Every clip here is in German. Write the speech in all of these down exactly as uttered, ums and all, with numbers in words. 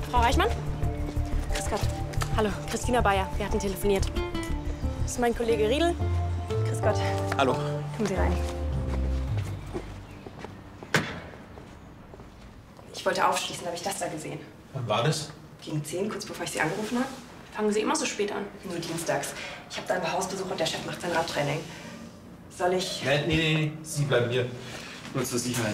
Frau Reichmann? Grüß Gott. Hallo, Christina Bayer. Wir hatten telefoniert. Das ist mein Kollege Riedel. Grüß Gott. Hallo. Kommen Sie rein. Ich wollte aufschließen, da habe ich das da gesehen. Wann war das? Gegen zehn, kurz bevor ich Sie angerufen habe. Fangen Sie immer so spät an? Nur dienstags. Ich habe da einen Hausbesuch und der Chef macht sein Radtraining. Soll ich... Nein, nee, nee, nee. Sie bleiben hier. Nur zur Sicherheit.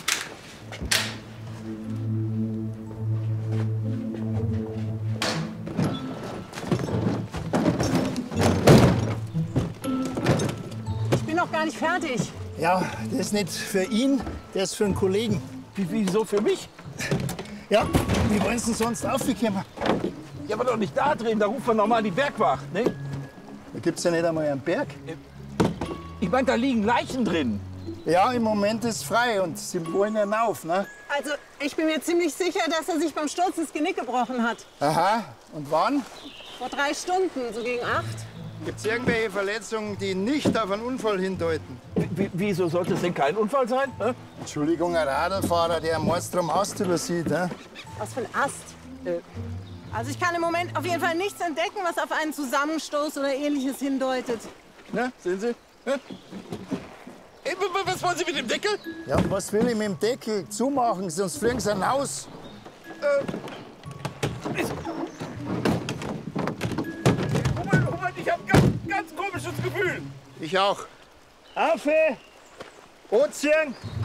Ich bin noch gar nicht fertig. Ja, das ist nicht für ihn, das ist für einen Kollegen. Wie, wieso für mich? Ja, wie wollen Sie denn sonst aufgekommen? Ja, aber doch nicht da drin, da rufen wir noch mal die Bergwacht, ne? Da gibt's ja nicht einmal einen Berg. Ich meine, da liegen Leichen drin. Ja, im Moment ist frei und Sie wollen ja rauf, ne? Also, ich bin mir ziemlich sicher, dass er sich beim Sturz das Genick gebrochen hat. Aha, und wann? Vor drei Stunden, so gegen acht. Gibt's irgendwelche Verletzungen, die nicht auf einen Unfall hindeuten? W wieso sollte es denn kein Unfall sein? Ne? Entschuldigung, ein Radlfahrer, der Mordstrom Ast übersieht, ne? Was für ein Ast. Äh, Also ich kann im Moment auf jeden Fall nichts entdecken, was auf einen Zusammenstoß oder Ähnliches hindeutet. Ne? Sehen Sie? Ne? Ey, was wollen Sie mit dem Deckel? Ja, was will ich mit dem Deckel zumachen, sonst fliegen Sie raus. Äh, ist... Moment, Moment, ich habe ganz, ganz komisches Gefühl. Ich auch. Auf! Ozean!